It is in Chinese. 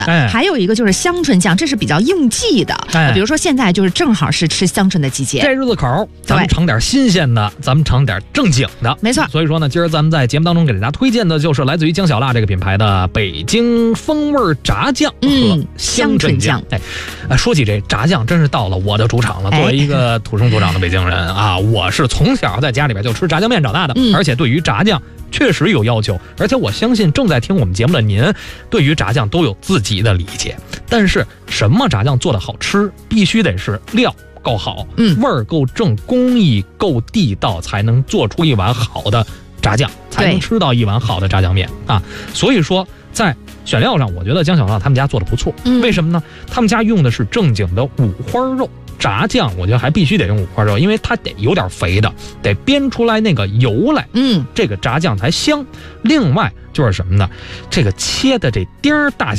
还有一个就是香椿酱，这是比较应季的。比如说现在就是正好是吃香椿的季节， 这日子口咱们尝点新鲜的，咱们尝点正经的， 没错。 所以说呢，今儿咱们在节目当中给大家推荐的就是来自于姜小辣这个品牌的北京风味炸酱和香椿酱。说起这炸酱，真是到了我的主场了。作为一个土生土长的北京人啊，我是从小在家里边就吃炸酱面长大的，而且对于炸酱确实有要求，而且我相信正在听我们节目的您对于炸酱都有自己的理解。但是什么炸酱做的好吃，必须得是料够好，味儿够正，工艺够地道，才能做出一碗好的炸酱，才能吃到一碗好的炸酱面啊。所以说在选料上，我觉得姜小辣他们家做的不错。为什么呢？他们家用的是正经的五花肉。炸酱我觉得还必须得用五花肉，因为它得有点肥的，得煸出来那个油来，这个炸酱才香。另外就是什么呢？这个切的这丁儿大小